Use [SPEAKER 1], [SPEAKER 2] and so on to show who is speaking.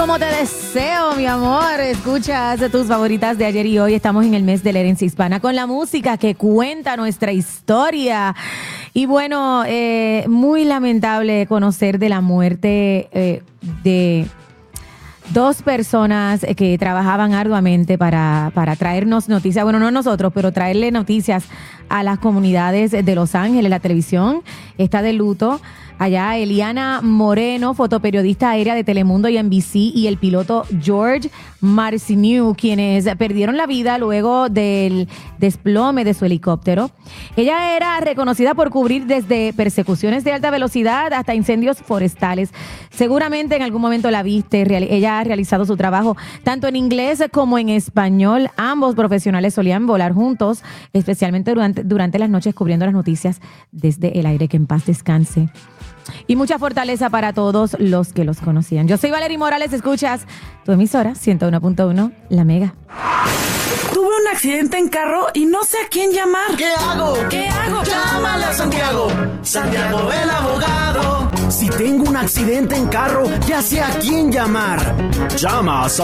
[SPEAKER 1] Como te deseo, mi amor. Escuchas tus favoritas de ayer y hoy. Estamos en el mes de la herencia hispana con la música que cuenta nuestra historia. Y bueno, muy lamentable conocer de la muerte de dos personas que trabajaban arduamente para traernos noticias. Bueno, no nosotros, pero traerle noticias a las comunidades de Los Ángeles. La televisión está de luto. Allá Eliana Moreno, fotoperiodista aérea de Telemundo y NBC, y el piloto George Marcineau, quienes perdieron la vida luego del desplome de su helicóptero. Ella era reconocida por cubrir desde persecuciones de alta velocidad hasta incendios forestales. Seguramente en algún momento la viste. Ella ha realizado su trabajo tanto en inglés como en español. Ambos profesionales solían volar juntos, especialmente durante las noches cubriendo las noticias desde el aire. Que en paz descanse. Y mucha fortaleza para todos los que los conocían. Yo soy Valerie Morales, escuchas tu emisora 101.1, La Mega.
[SPEAKER 2] Tuve un accidente en carro y no sé a quién llamar.
[SPEAKER 3] ¿Qué hago?
[SPEAKER 2] ¿Qué hago?
[SPEAKER 3] Llámale a Santiago, Santiago el abogado. Si tengo un accidente en carro, ya sé a quién llamar. Llama a